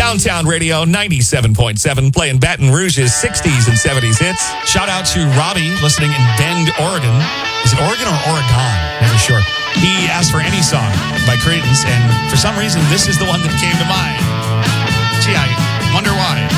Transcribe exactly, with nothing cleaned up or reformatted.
Downtown Radio ninety-seven point seven, playing Baton Rouge's sixties and seventies hits. Shout out to Robbie, listening in Bend, Oregon. Is it Oregon or Oregon? Never sure. He asked for Any Song by Creedence, and for some reason, this is the one that came to mind. Gee, I wonder why.